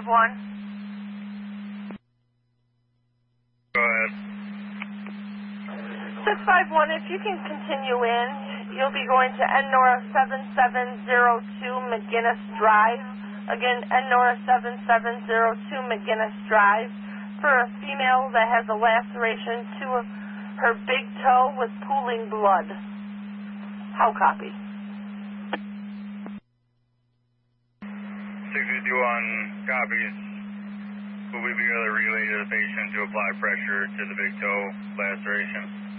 One. Go ahead. 651, if you can continue in, you'll be going to NORA 7702 McGinnis Drive. Again, NORA 7702 McGinnis Drive for a female that has a laceration to her big toe with pooling blood. How copy? 651 copies. Will we be able to relay to the patient to apply pressure to the big toe laceration?